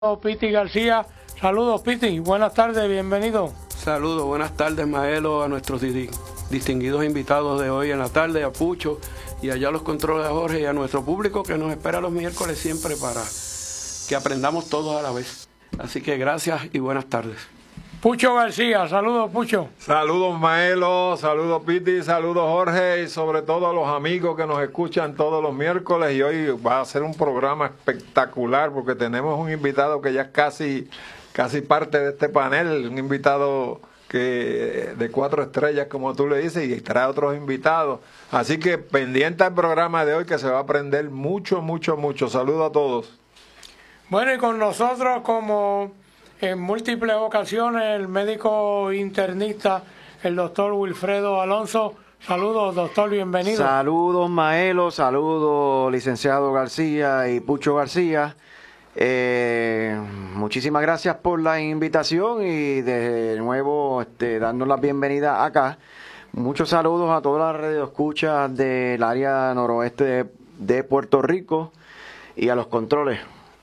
Piti García. Saludos, Piti. Buenas tardes, bienvenido. Saludos, buenas tardes, Maelo, a nuestros distinguidos invitados de hoy en la tarde, a Pucho y allá a los controles de Jorge y a nuestro público que nos espera los miércoles siempre para que aprendamos todos a la vez. Así que gracias y buenas tardes. Pucho García, saludos, Pucho. Saludos, Maelo, saludos, Piti, saludos, Jorge, y sobre todo a los amigos que nos escuchan todos los miércoles. Y hoy va a ser un programa espectacular porque tenemos un invitado que ya es casi parte de este panel, un invitado que de 4 estrellas, como tú le dices, y trae otros invitados. Así que pendiente al programa de hoy que se va a aprender mucho, mucho, mucho. Saludos a todos. Bueno, y con nosotros, como en múltiples ocasiones, el médico internista, el doctor Wilfredo Alonso. Saludos, doctor, bienvenido. Saludos, Maelo, saludos, licenciado García y Pucho García. Muchísimas gracias por la invitación y de nuevo darnos la bienvenida acá. Muchos saludos a todas las radioescuchas del área noroeste de Puerto Rico y a los controles.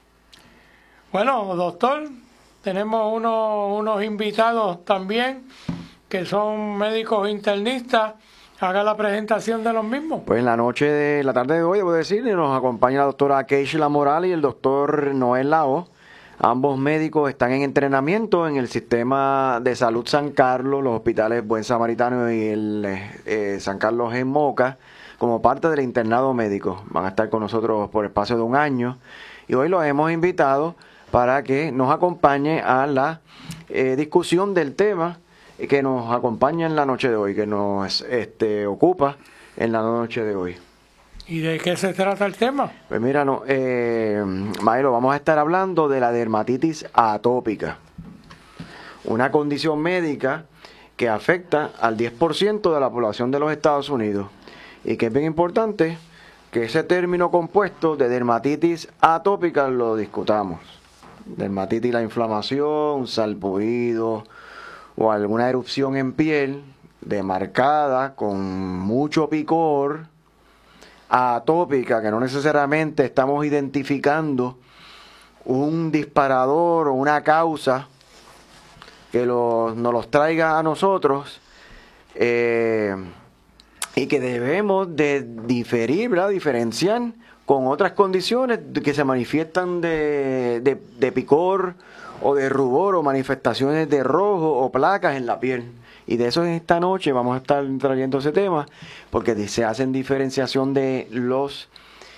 Bueno, doctor, tenemos unos invitados también que son médicos internistas. Haga la presentación de los mismos. Pues en la tarde de hoy, debo decir, nos acompaña la doctora Keishla Morales y el doctor Noel Lao. Ambos médicos están en entrenamiento en el sistema de salud San Carlos, los hospitales Buen Samaritano y el San Carlos en Moca, como parte del internado médico. Van a estar con nosotros por espacio de un año y hoy los hemos invitado para que nos acompañe a la discusión del tema que nos acompaña en la noche de hoy, que nos ocupa en la noche de hoy. ¿Y de qué se trata el tema? Pues mira, Maelo, vamos a estar hablando de la dermatitis atópica, una condición médica que afecta al 10% de la población de los Estados Unidos y que es bien importante que ese término compuesto de dermatitis atópica lo discutamos. Dermatitis, la inflamación, salpullido o alguna erupción en piel demarcada con mucho picor, atópica, que no necesariamente estamos identificando un disparador o una causa que nos los traiga a nosotros, y que debemos de diferenciar con otras condiciones que se manifiestan de picor o de rubor o manifestaciones de rojo o placas en la piel. Y de eso esta noche vamos a estar trayendo ese tema, porque se hacen diferenciación de los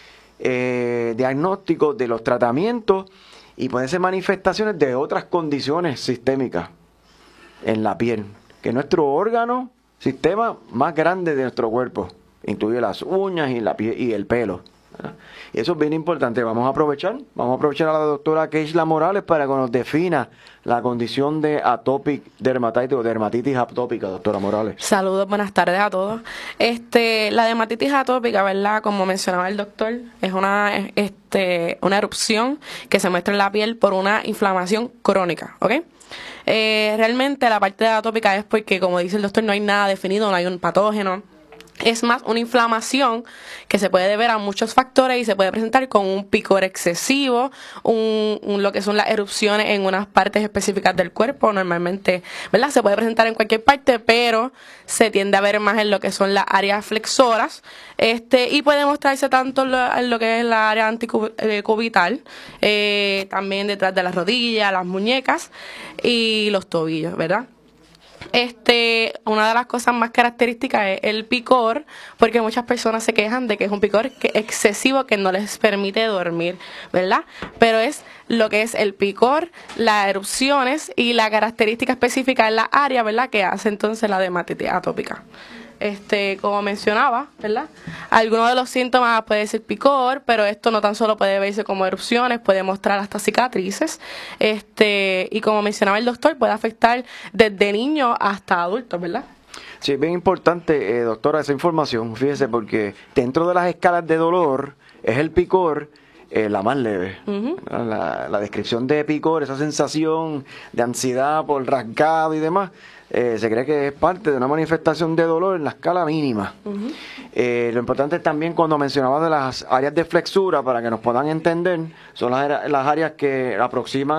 diagnósticos, de los tratamientos, y pueden ser manifestaciones de otras condiciones sistémicas en la piel, que es nuestro órgano, sistema más grande de nuestro cuerpo, incluye las uñas y la piel y el pelo. Y eso es bien importante. Vamos a aprovechar a la doctora Keishla Morales para que nos defina la condición de atopic dermatitis o dermatitis atópica, doctora Morales. Saludos, buenas tardes a todos. La dermatitis atópica, ¿verdad? Como mencionaba el doctor, es una erupción que se muestra en la piel por una inflamación crónica, ¿ok? Realmente la parte de atópica es porque, como dice el doctor, no hay nada definido, no hay un patógeno. Es más una inflamación que se puede deber a muchos factores y se puede presentar con un picor excesivo, lo que son las erupciones en unas partes específicas del cuerpo, normalmente, ¿verdad? Se puede presentar en cualquier parte, pero se tiende a ver más en lo que son las áreas flexoras, y puede mostrarse tanto en lo que es la área anticubital, también detrás de las rodillas, las muñecas y los tobillos, ¿verdad? Una de las cosas más características es el picor, porque muchas personas se quejan de que es un picor excesivo que no les permite dormir, ¿verdad? Pero es lo que es el picor, las erupciones y la característica específica en la área, ¿verdad?, que hace entonces la dermatitis atópica. Como mencionaba, ¿verdad? Algunos de los síntomas puede ser picor, pero esto no tan solo puede verse como erupciones, puede mostrar hasta cicatrices. Y como mencionaba el doctor, puede afectar desde niños hasta adultos, ¿verdad? Sí, es bien importante, doctora, esa información, fíjese, porque dentro de las escalas de dolor es el picor la más leve. La descripción de picor, esa sensación de ansiedad por rasgado y demás, se cree que es parte de una manifestación de dolor en la escala mínima. Lo importante es también, cuando mencionaba de las áreas de flexura, para que nos puedan entender, son las áreas que aproximan